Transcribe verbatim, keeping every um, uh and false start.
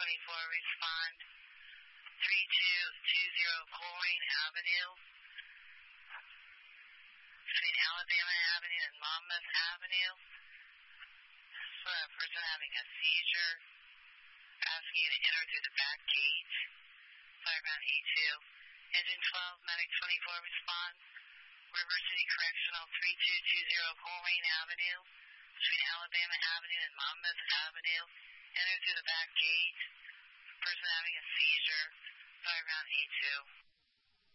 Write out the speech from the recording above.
twenty-four, respond. three two two zero Colerain Avenue, between Alabama Avenue and Monmouth Avenue. So a person having a seizure, asking you to enter through the back gate. Fire ground A two. Engine twelve, medic twenty-four, respond. River City Correctional, three two two zero Colerain Avenue, between Alabama Avenue and Monmouth Avenue. Enter through the back gate. Person having a seizure. Fire ground A two.